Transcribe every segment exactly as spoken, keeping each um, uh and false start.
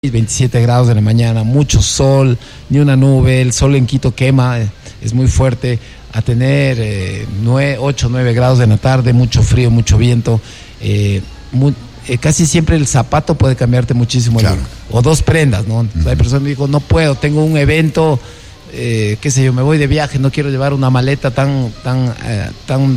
veintisiete grados de la mañana, mucho sol, ni una nube, el sol en Quito quema, es muy fuerte, a tener eh, ocho o nueve grados en la tarde, mucho frío, mucho viento, eh, muy, eh, casi siempre el zapato puede cambiarte muchísimo, claro. el look, o dos prendas, ¿no? Uh-huh. Hay personas que dicen, no puedo, tengo un evento, eh, qué sé yo, me voy de viaje, no quiero llevar una maleta tan, tan, eh, tan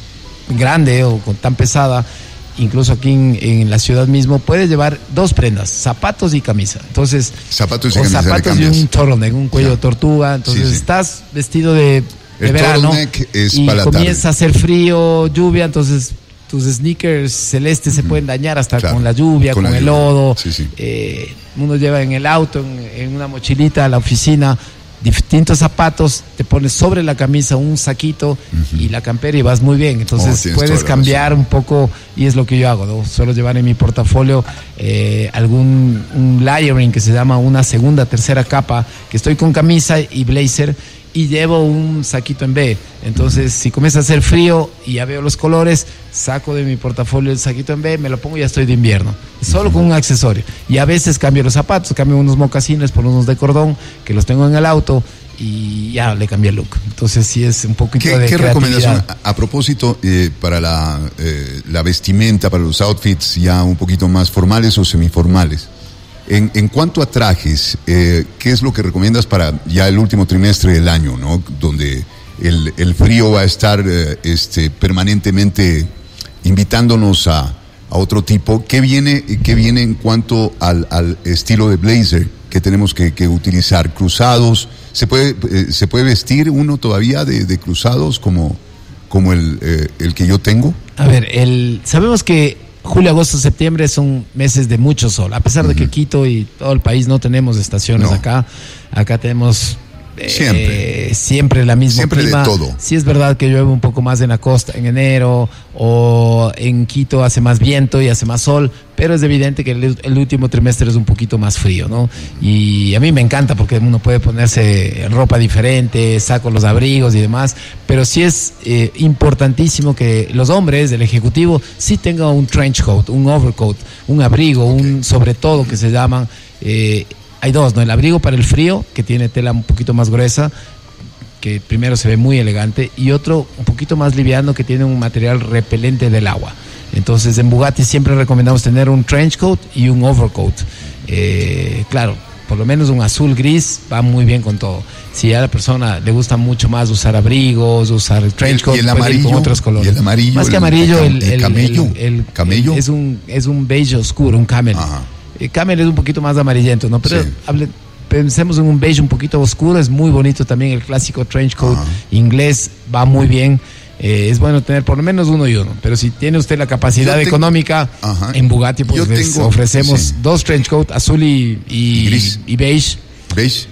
grande o tan pesada. Incluso aquí en, en la ciudad mismo puedes llevar dos prendas, zapatos y camisa. Entonces, zapatos y o camisa zapatos y un turtleneck, un cuello ya. de tortuga. Entonces sí, sí. estás vestido de, de el verano es y para comienza a hacer frío, lluvia, entonces tus sneakers celestes mm. se pueden dañar hasta claro. con la lluvia, con, con la el lluvia. lodo. Sí, sí. Eh, uno lleva en el auto, en, en una mochilita a la oficina, distintos zapatos, te pones sobre la camisa un saquito uh-huh. y la campera y vas muy bien. Entonces oh, puedes cambiar un poco y es lo que yo hago, ¿no? Suelo llevar en mi portafolio eh, algún un layering que se llama una segunda, tercera capa, que estoy con camisa y blazer y llevo un saquito en B. Entonces uh-huh. si comienza a hacer frío y ya veo los colores, saco de mi portafolio el saquito en B, me lo pongo y ya estoy de invierno, solo uh-huh. con un accesorio. Y a veces cambio los zapatos, cambio unos mocasines por unos de cordón que los tengo en el auto y ya le cambié el look. Entonces sí es un poquito ¿Qué, de ¿qué recomendación a, a propósito eh, para la, eh, la vestimenta, para los outfits ya un poquito más formales o semiformales? En, en cuanto a trajes, eh, ¿qué es lo que recomiendas para ya el último trimestre del año, ¿no? Donde el, el frío va a estar eh, este, permanentemente invitándonos a, a otro tipo. ¿Qué viene, qué viene en cuanto al, al estilo de blazer que tenemos que, que utilizar? ¿Cruzados? ¿Se puede, eh, ¿se puede vestir uno todavía de, de cruzados como, como el, eh, el que yo tengo? A ver, el, sabemos que julio, agosto, septiembre son meses de mucho sol, a pesar uh-huh. de que Quito y todo el país no tenemos estaciones no. acá, acá tenemos eh, siempre. siempre la misma siempre clima. De todo. Sí es verdad que llueve un poco más en la costa en enero, o en Quito hace más viento y hace más sol, pero es evidente que el, el último trimestre es un poquito más frío, ¿no? Y a mí me encanta porque uno puede ponerse ropa diferente, saco los abrigos y demás, pero sí es eh, importantísimo que los hombres del ejecutivo sí tengan un trench coat, un overcoat, un abrigo, okay. un sobre todo que se llaman, eh, hay dos, ¿no? El abrigo para el frío, que tiene tela un poquito más gruesa, que primero se ve muy elegante, y otro un poquito más liviano que tiene un material repelente del agua. Entonces en Bugatti siempre recomendamos tener un trench coat y un overcoat. Eh, claro, por lo menos un azul gris va muy bien con todo. Si a la persona le gusta mucho más usar abrigos, usar el trench coat, y el amarillo, con otros colores. Y el amarillo, más que amarillo, el, el, el, el camello, el, el, camello. El, es un es un beige oscuro, un camel. Ajá. El camel es un poquito más amarillento, ¿no? Pero sí. hable, pensemos en un beige un poquito oscuro, es muy bonito también el clásico trench coat Ajá. inglés, va muy bien. Eh, es bueno tener por lo menos uno y uno, pero si tiene usted la capacidad tengo, económica, ajá. en Bugatti pues les tengo, ofrecemos sí. dos trench coat, azul y, y, Gris. y beige. Beige.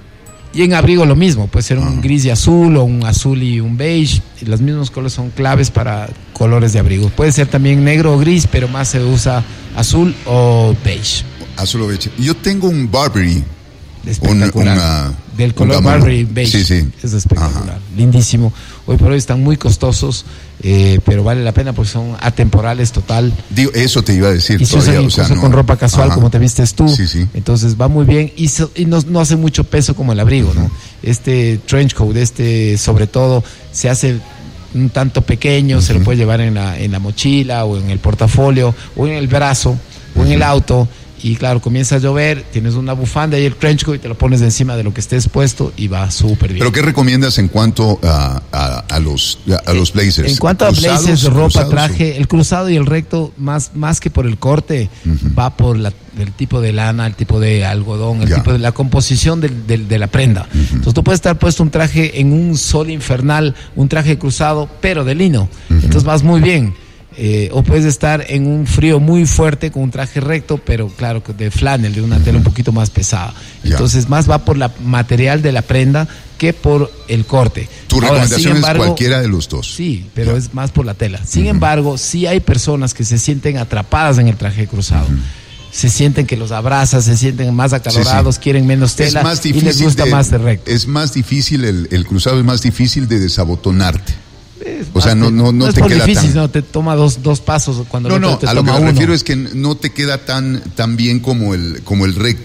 Y en abrigo lo mismo, puede ser un ajá. gris y azul o un azul y un beige. Y los mismos colores son claves para colores de abrigo. Puede ser también negro o gris, pero más se usa azul o beige. Azul o beige. Yo tengo un Burberry. Espectacular. Una, Del color Burberry beige. Sí, sí. Es espectacular. Ajá. Lindísimo. Hoy por hoy están muy costosos, eh, pero vale la pena porque son atemporales total. Digo, eso te iba a decir. Y se usan incluso o sea, no, con ropa casual, ajá. como te vistes tú. Sí, sí. Entonces va muy bien y, so, y no, no hace mucho peso como el abrigo, uh-huh. ¿no? Este trench coat, este sobre todo, se hace un tanto pequeño, uh-huh. se lo puede llevar en la, en la mochila o en el portafolio o en el brazo uh-huh. o en el auto. Y claro, comienza a llover, tienes una bufanda y el trench coat y te lo pones encima de lo que estés puesto y va súper bien. ¿Pero qué recomiendas en cuanto a, a, a, los, a, a los blazers? En cuanto a blazers, ropa, traje, o... el cruzado y el recto, más, más que por el corte, uh-huh. va por la, el tipo de lana, el tipo de algodón, el ya. tipo de la composición de, de, de la prenda. Uh-huh. Entonces tú puedes estar puesto un traje en un sol infernal, un traje cruzado, pero de lino. Uh-huh. Entonces vas muy bien. Eh, o puedes estar en un frío muy fuerte con un traje recto, pero claro, de flannel, de una tela un poquito más pesada. Entonces yeah. más va por la material de la prenda que por el corte. Tu Ahora, recomendación embargo, es cualquiera de los dos. Sí, pero yeah. es más por la tela. Sin uh-huh. embargo, sí hay personas que se sienten atrapadas en el traje cruzado. Uh-huh. Se sienten que los abrazas, se sienten más acalorados, sí, sí. quieren menos tela y les gusta de, más de recto. Es más difícil, el, el cruzado es más difícil de desabotonarte. O sea, no, no, no, no es te por queda difícil, tan... no, te toma dos, dos pasos cuando No, el otro no, te a lo toma que me uno. refiero es que no te queda tan, tan bien como el, como el recto.